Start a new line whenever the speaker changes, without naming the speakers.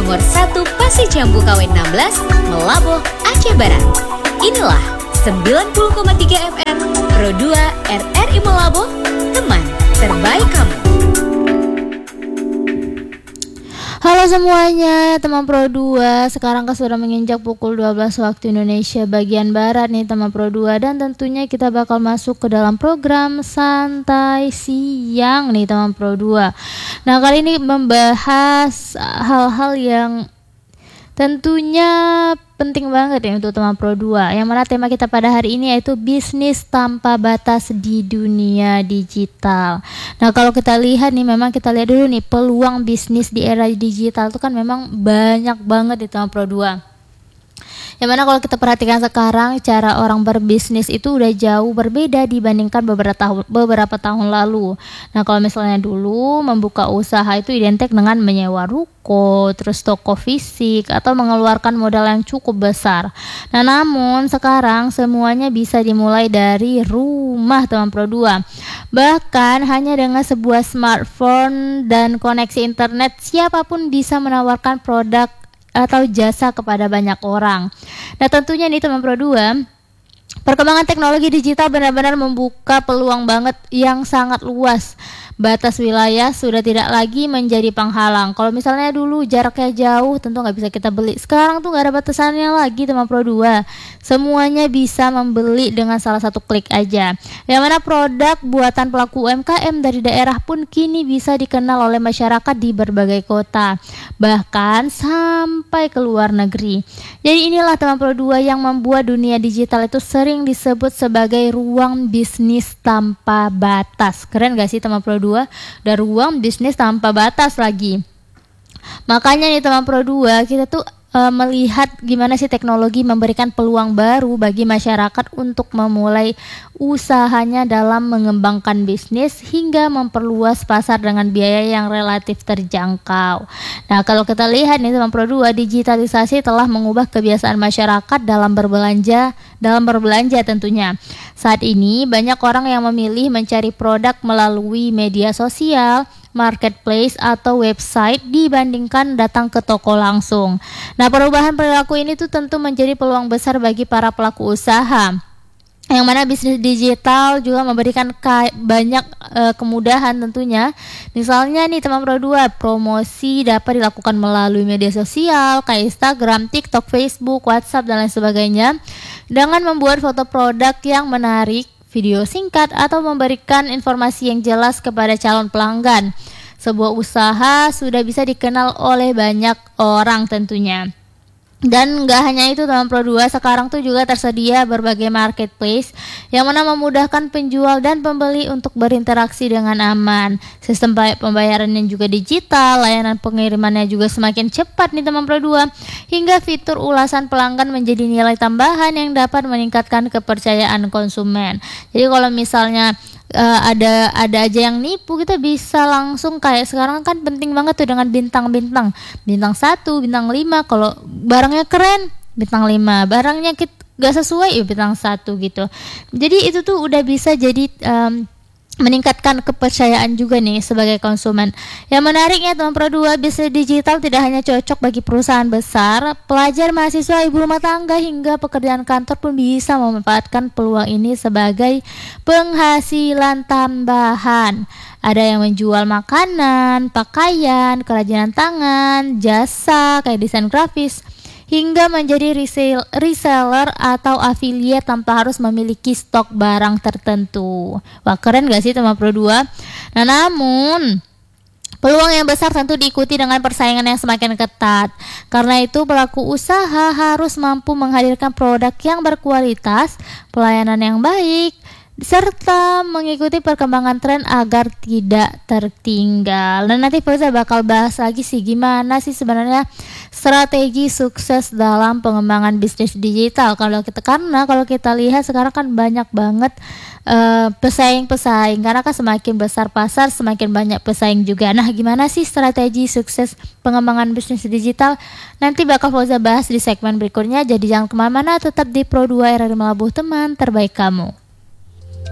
nomor 1 Pasir Jambu KW 16, Melaboh, Aceh Barat. Inilah 90,3 FM Pro 2 RRI Melaboh, teman terbaik kamu.
Halo semuanya, teman Pro 2. Sekarang kan sudah menginjak pukul 12 waktu Indonesia bagian Barat nih teman Pro 2. Dan tentunya kita bakal masuk ke dalam program Santai Siang nih teman Pro 2. Nah, kali ini membahas hal-hal yang tentunya penting banget ya untuk teman Pro 2. Yang mana tema kita pada hari ini yaitu bisnis tanpa batas di dunia digital. Nah, kalau kita lihat nih, memang kita lihat dulu nih peluang bisnis di era digital itu kan memang banyak banget di teman Pro 2. Yang mana kalau kita perhatikan sekarang, cara orang berbisnis itu udah jauh berbeda dibandingkan beberapa tahun lalu. Nah, kalau misalnya dulu membuka usaha itu identik dengan menyewa ruko, terus toko fisik, atau mengeluarkan modal yang cukup besar. Nah, namun sekarang semuanya bisa dimulai dari rumah teman Pro 2. Bahkan hanya dengan sebuah smartphone dan koneksi internet, siapapun bisa menawarkan produk atau jasa kepada banyak orang. Nah, tentunya nih teman Pro 2, perkembangan teknologi digital benar-benar membuka peluang banget yang sangat luas. Batas wilayah sudah tidak lagi menjadi penghalang. Kalau misalnya dulu jaraknya jauh, tentu nggak bisa kita beli. Sekarang tuh nggak ada batasannya lagi teman Pro 2. Semuanya bisa membeli dengan salah satu klik aja. Yang mana produk buatan pelaku UMKM dari daerah pun kini bisa dikenal oleh masyarakat di berbagai kota, bahkan sampai ke luar negeri. Jadi inilah teman Pro 2 yang membuat dunia digital itu sering disebut sebagai ruang bisnis tanpa batas. Keren gak sih teman Pro 2? Dan ruang bisnis tanpa batas lagi. Makanya nih teman Pro 2, kita tuh melihat gimana sih teknologi memberikan peluang baru bagi masyarakat untuk memulai usahanya dalam mengembangkan bisnis hingga memperluas pasar dengan biaya yang relatif terjangkau. Nah, kalau kita lihat nih teman Pro 2, digitalisasi telah mengubah kebiasaan masyarakat dalam berbelanja tentunya. Saat ini banyak orang yang memilih mencari produk melalui media sosial, marketplace atau website dibandingkan datang ke toko langsung. Nah, perubahan perilaku ini tuh tentu menjadi peluang besar bagi para pelaku usaha. Yang mana bisnis digital juga memberikan banyak kemudahan tentunya. Misalnya nih teman Pro 2, promosi dapat dilakukan melalui media sosial kayak Instagram, TikTok, Facebook, WhatsApp dan lain sebagainya, dengan membuat foto produk yang menarik, video singkat, atau memberikan informasi yang jelas kepada calon pelanggan. Sebuah usaha sudah bisa dikenal oleh banyak orang tentunya. Dan nggak hanya itu teman Pro 2, sekarang tuh juga tersedia berbagai marketplace yang mana memudahkan penjual dan pembeli untuk berinteraksi dengan aman. Sistem pembayarannya juga digital, layanan pengirimannya juga semakin cepat nih teman Pro 2, hingga fitur ulasan pelanggan menjadi nilai tambahan yang dapat meningkatkan kepercayaan konsumen. Jadi kalau misalnya ada aja yang nipu, kita bisa langsung kayak sekarang kan penting banget tuh dengan bintang 1, bintang 5. Kalau barangnya keren, bintang 5, barangnya gak sesuai ya bintang 1 gitu. Jadi itu tuh udah bisa jadi meningkatkan kepercayaan juga nih sebagai konsumen. Yang menariknya teman Pro 2, bisnis digital tidak hanya cocok bagi perusahaan besar, pelajar, mahasiswa, ibu rumah tangga hingga pekerjaan kantor pun bisa memanfaatkan peluang ini sebagai penghasilan tambahan. Ada yang menjual makanan, pakaian, kerajinan tangan, jasa kayak desain grafis, hingga menjadi reseller atau affiliate tanpa harus memiliki stok barang tertentu. Wah, keren gak sih teman Pro 2? Nah, namun peluang yang besar tentu diikuti dengan persaingan yang semakin ketat. Karena itu pelaku usaha harus mampu menghadirkan produk yang berkualitas, pelayanan yang baik, serta mengikuti perkembangan tren agar tidak tertinggal. Dan nanti Fauza bakal bahas lagi sih gimana sih sebenarnya strategi sukses dalam pengembangan bisnis digital. Karena kalau kita lihat sekarang kan banyak banget pesaing karena kan semakin besar pasar semakin banyak pesaing juga. Nah, gimana sih strategi sukses pengembangan bisnis digital? Nanti bakal Fauza bahas di segmen berikutnya. Jadi jangan kemana-mana, tetap di Pro 2 RRI Melabuh, teman terbaik kamu.